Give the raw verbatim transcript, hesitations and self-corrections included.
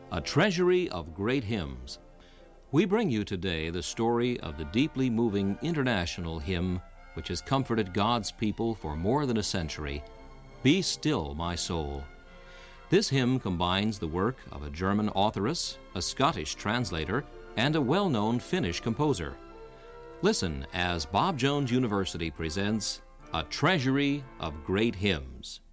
A treasury of great hymns. We bring you today the story of the deeply moving international hymn which has comforted God's people for more than a century, Be Still, My Soul. This hymn combines the work of a German authoress, a Scottish translator, and a well-known Finnish composer. Listen as Bob Jones University presents A Treasury of Great Hymns.